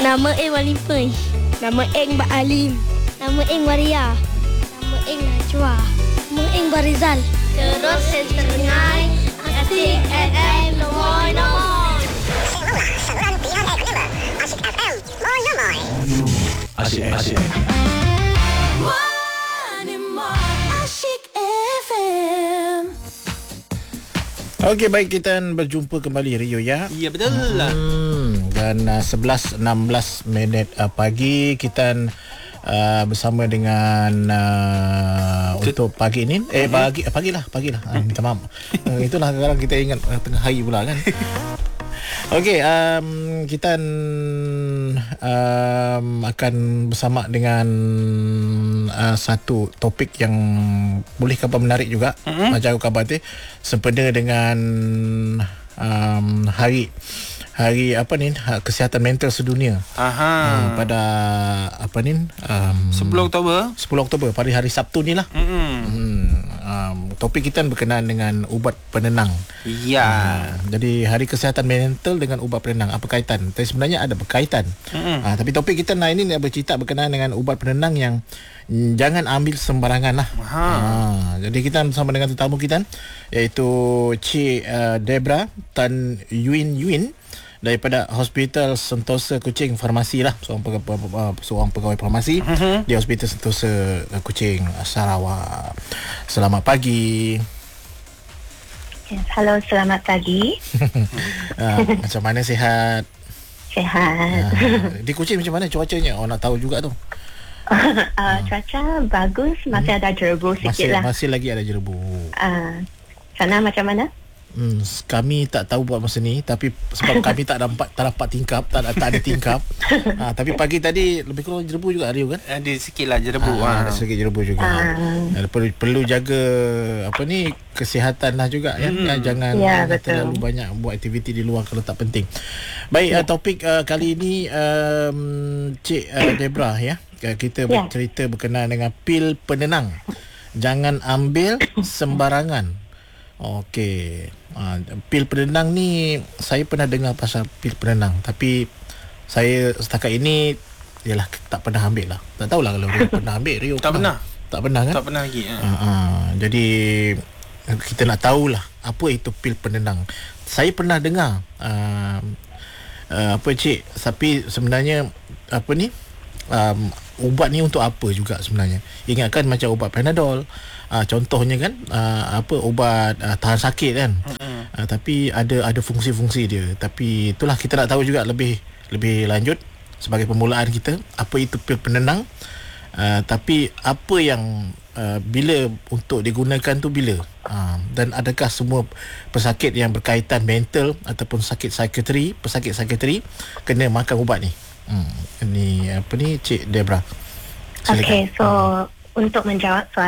Nama Eng Walimpai. Nama Eng Mbak Alim. Nama Eng Waria. Nama Eng Najwa. Nama Eng Barizal. Terus setengah Asyik FM Nomor. Asyik FM. Asyik FM. Okey, baik, kita berjumpa kembali Rio ya. Ya, betul. Dan 11.16 minit pagi kita bersama dengan untuk pagi ini pagilah minta maaf. Itulah kadang-kadang kita ingat tengah hari pula kan. Okey, kita akan bersama dengan satu topik yang boleh khabar menarik juga. Macam khabar tu sempena dengan hari apa ni, kesihatan mental sedunia. Pada apa ni, 10 Oktober. 10 Oktober pada hari Sabtu ni lah. Topik kita berkenaan dengan ubat penenang. Ya. Jadi hari kesihatan mental dengan ubat penenang, apa kaitan? Tapi sebenarnya ada berkaitan. Tapi topik kita ini nak bercerita berkenaan dengan ubat penenang yang jangan ambil sembarangan lah. Jadi kita bersama dengan tetamu kita, iaitu Cik Debra Tan Yuen daripada Hospital Sentosa Kuching Farmasi lah, seorang pegawai farmasi di Hospital Sentosa Kuching, Sarawak. Selamat pagi. Halo, selamat pagi. Macam mana, sihat? Sihat. Di Kuching macam mana cuacanya? Nak tahu juga tu. Cuaca bagus, masih ada jerebu sikit lah. Masih lagi ada jerebu. Sana macam mana? Kami tak tahu buat masa ni, tapi sebab kami tak dapat tingkap, tak ada tingkap. Tapi pagi tadi lebih kurang jerebu juga, Rio kan? Ada sikit lah jerebu. Ada sedikit jerebu juga. Perlu jaga apa ni, kesihatan lah juga ya. Jangan terlalu banyak buat aktiviti di luar kalau tak penting. Baik, topik kali ini Cik Debra ya. Kita bercerita berkenaan dengan pil penenang. Jangan ambil sembarangan. Okey. Pil penenang ni saya pernah dengar pasal pil penenang, tapi saya setakat ini ialah tak pernah ambil lah. Tak tahulah kalau Rio pernah ambil. Rio Tak pernah. Tak pernah kan? Tak pernah lagi. Jadi kita nak tahulah apa itu pil penenang. Saya pernah dengar apa cik, tapi sebenarnya apa ni, ubat ni untuk apa juga sebenarnya. Ingatkan macam ubat Panadol, contohnya kan, ubat tahan sakit kan. Tapi ada fungsi-fungsi dia. Tapi itulah kita nak tahu juga lebih lanjut sebagai permulaan kita, apa itu pil penenang. Tapi apa yang bila untuk digunakan tu bila, dan adakah semua pesakit yang berkaitan mental ataupun pesakit psikiatri kena makan ubat ni. Ini apa ni, Cik Debra? Okey, so untuk menjawab soalan